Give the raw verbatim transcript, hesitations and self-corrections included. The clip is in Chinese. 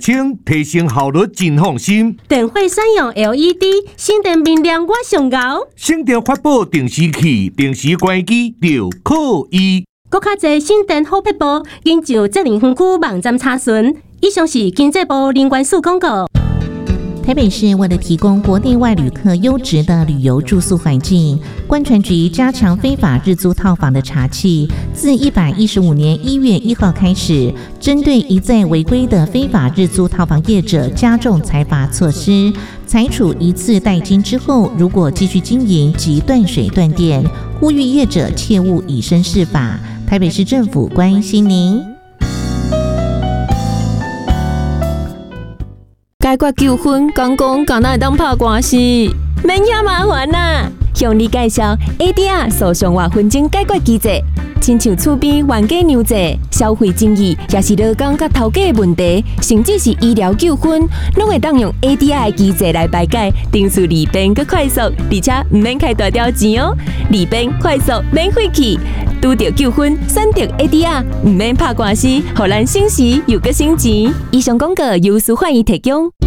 清，提升效率真放心。 电火选用 L E D， 省电明亮我上高。 省电发布定时器，定时关机就可以。 更较侪省电好撇步，研上责任分区网站查询。以上是经济部能源署广告。 台北市为了提供国内外旅客优质的旅游住宿环境，观传局加强非法日租套房的查缉。自一百一十五年一月一号开始，针对一再违规的非法日租套房业者，加重裁罚措施。裁处一次代金之后，如果继续经营，即断水断电。呼吁业者切勿以身试法。台北市政府关心您。 解决纠纷，讲讲敢若会当拍官司，免遐麻烦啦。向你介绍 A D R 诉讼或纷争解决机制，亲像厝边冤家娘债、消费争议，也是劳工甲头家的问题，甚至是医疗纠纷，拢会当用 A D R 的机制来排解，程序利便佮快速，而且唔免开大条钱哦，利便快速免费气。拄到纠纷，选择 A D R， 唔免拍官司，互咱省时又佮省钱。以上广告由司法院提供。